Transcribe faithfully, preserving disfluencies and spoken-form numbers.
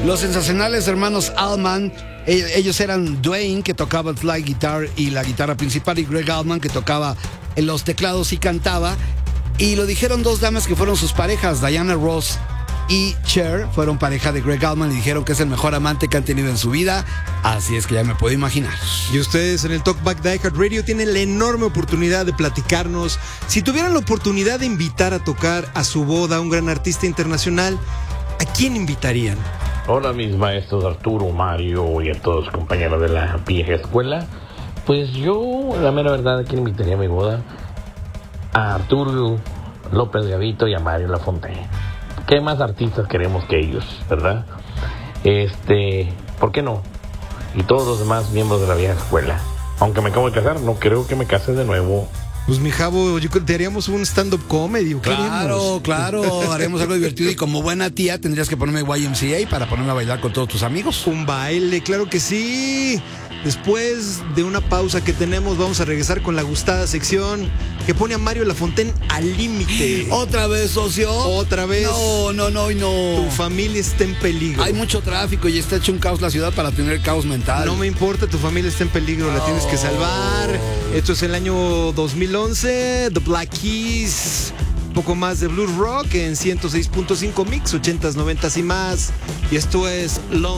Los sensacionales hermanos Allman, ellos eran Dwayne, que tocaba el slide guitar y la guitarra principal, y Greg Allman, que tocaba en los teclados y cantaba. Y lo dijeron dos damas que fueron sus parejas, Diana Ross y Cher, fueron pareja de Greg Allman, y dijeron que es el mejor amante que han tenido en su vida. Así es que ya me puedo imaginar. Y ustedes en el Talkback Die Hard Radio tienen la enorme oportunidad de platicarnos. Si tuvieran la oportunidad de invitar a tocar a su boda a un gran artista internacional, ¿a quién invitarían? Hola, mis maestros Arturo, Mario y a todos los compañeros de la vieja escuela. Pues yo, la mera verdad, ¿a quién invitaría a mi boda? A Arturo López Gavito y a Mario Lafontaine. ¿Qué más artistas queremos que ellos, verdad? Este, ¿por qué no? Y todos los demás miembros de la vieja escuela. Aunque me acabo de casar, no creo que me case de nuevo. Pues mi Javo, yo creo que te haríamos un stand-up comedy. ¿O qué Claro, haríamos? claro, haremos algo divertido. Y como buena tía tendrías que ponerme Y M C A para ponerme a bailar con todos tus amigos. Un baile, claro que sí. Después de una pausa que tenemos, vamos a regresar con la gustada sección que pone a Mario Lafontaine al límite. ¿Otra vez, socio? ¿Otra vez? No, no, no, y no. Tu familia está en peligro. Hay mucho tráfico y está hecho un caos la ciudad para tener caos mental. No me importa, tu familia está en peligro, la tienes que salvar. Esto es el año dos mil once, The Black Keys. Un poco más de blues rock en ciento seis punto cinco Mix, ochentas, noventas y más. Y esto es Lone